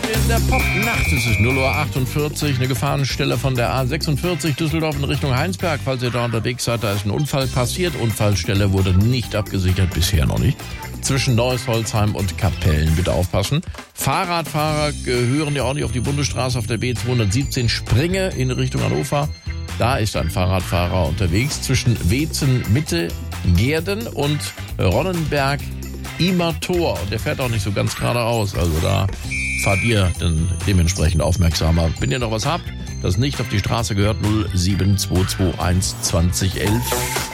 in der Popnacht. Es ist 0:48 Uhr, eine Gefahrenstelle von der A46 Düsseldorf in Richtung Heinsberg. Falls ihr da unterwegs seid, da ist ein Unfall passiert. Unfallstelle wurde nicht abgesichert, bisher noch nicht. Zwischen Neuss, Holzheim und Kapellen, bitte aufpassen. Fahrradfahrer gehören ja auch nicht auf die Bundesstraße auf der B217 Springe in Richtung Hannover. Da ist ein Fahrradfahrer unterwegs zwischen Weetzen Mitte, Gehrden und Ronnenberg Imertor. Und der fährt auch nicht so ganz geradeaus. Also da fahrt ihr dann dementsprechend aufmerksamer. Wenn ihr noch was habt, das nicht auf die Straße gehört, 07221 2011.